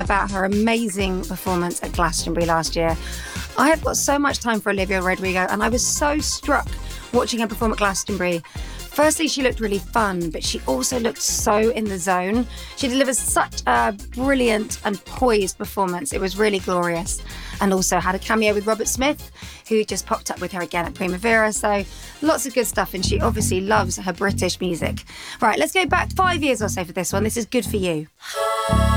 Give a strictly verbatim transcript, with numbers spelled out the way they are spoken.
about her amazing performance at Glastonbury last year. I have got so much time for Olivia Rodrigo, and I was so struck watching her perform at Glastonbury. Firstly, she looked really fun, but she also looked so in the zone. She delivered such a brilliant and poised performance. It was really glorious. And also had a cameo with Robert Smith, who just popped up with her again at Primavera. So lots of good stuff. And she obviously loves her British music. Right, let's go back five years or so for this one. This is Good For You.